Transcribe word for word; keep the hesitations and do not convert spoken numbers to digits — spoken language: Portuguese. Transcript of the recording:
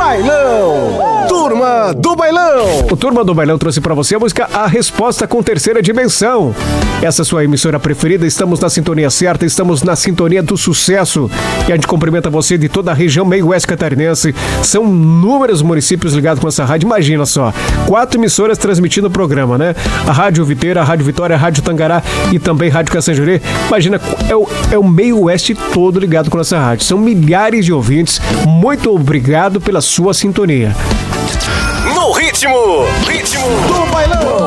Bailão! Turma do Bailão! O Turma do Bailão trouxe pra você a música A Resposta com Terceira Dimensão. Essa é a sua emissora preferida, estamos na sintonia certa, estamos na sintonia do sucesso. E a gente cumprimenta você de toda a região meio-oeste catarinense. São inúmeros municípios ligados com essa rádio, imagina só. Quatro emissoras transmitindo o programa, né? A Rádio Viteira, a Rádio Vitória, a Rádio Tangará e também a Rádio Caçanjurê. Imagina, é o, é o meio-oeste todo ligado com essa rádio. São milhares de ouvintes. Muito obrigado pela sua sintonia. No ritmo, ritmo do bailão.